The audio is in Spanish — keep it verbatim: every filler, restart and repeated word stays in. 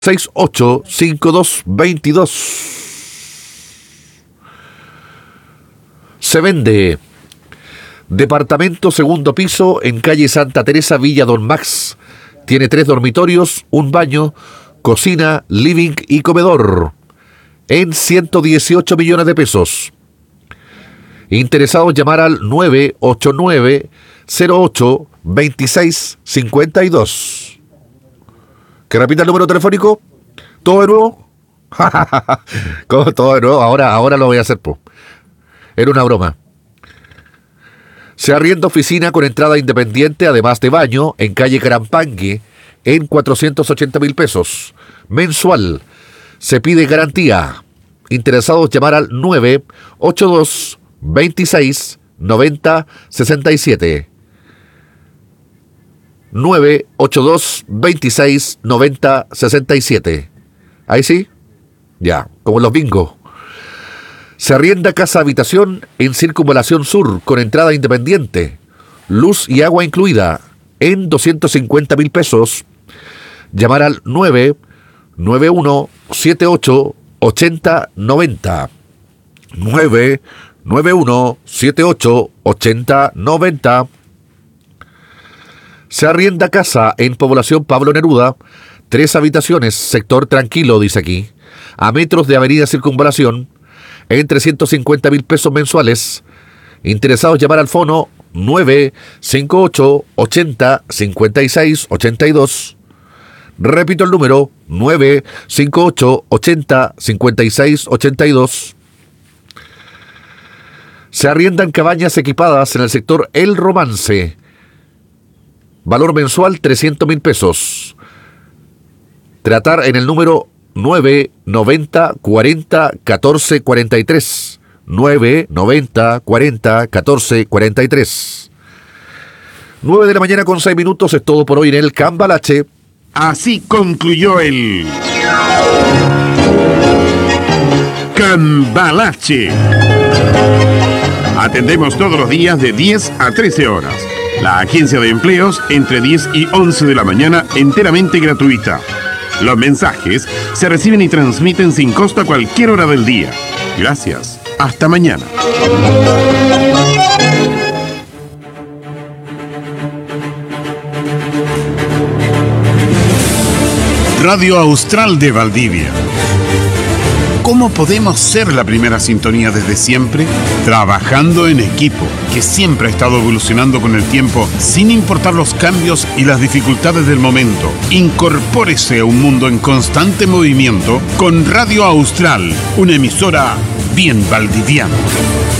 seis ocho cinco dos dos dos. Se vende departamento segundo piso en calle Santa Teresa, Villa Don Max. Tiene tres dormitorios, un baño, cocina, living y comedor. En ciento dieciocho millones de pesos. Interesados, llamar al nueve ocho nueve cero ocho dos seis cinco dos. ¿Que repita el número telefónico? ¿Todo de nuevo? ¿Cómo todo de nuevo? Ahora, ahora lo voy a hacer, po. Era una broma. Se arrienda oficina con entrada independiente, además de baño, en calle Carampangue, en cuatrocientos ochenta mil pesos. Mensual. Se pide garantía. Interesados, llamar al nueve ocho dos dos seis nueve cero seis siete. nueve ocho dos dos seis nueve cero seis siete. Ahí sí. Ya, como los bingos. Se arrienda casa habitación en Circunvalación Sur con entrada independiente, luz y agua incluida, en doscientos cincuenta mil pesos. Llamar al nueve nueve uno siete ocho ocho cero nueve cero. nueve nueve uno siete ocho ocho cero nueve cero. Se arrienda casa en Población Pablo Neruda, tres habitaciones, sector tranquilo, dice aquí, a metros de Avenida Circunvalación, en trescientos cincuenta mil pesos mensuales. Interesados, llamar al fono nueve cinco ocho ocho cero cinco seis ocho dos. Repito el número, nueve cinco ocho ocho cero cinco seis ocho dos. Se arriendan cabañas equipadas en el sector El Romance. Valor mensual trescientos mil pesos. Tratar en el número nueve noventa cuarenta catorce cuarenta y tres. nueve noventa cuarenta catorce cuarenta y tres. nueve de la mañana con seis minutos. Es todo por hoy en el Cambalache. Así concluyó el Cambalache. Atendemos todos los días de diez a trece horas. La agencia de empleos entre diez y once de la mañana, enteramente gratuita. Los mensajes se reciben y transmiten sin costo a cualquier hora del día. Gracias. Hasta mañana. Radio Austral de Valdivia. ¿Cómo podemos ser la primera sintonía desde siempre? Trabajando en equipo, que siempre ha estado evolucionando con el tiempo, sin importar los cambios y las dificultades del momento. Incorpórese a un mundo en constante movimiento con Radio Austral, una emisora bien valdiviana.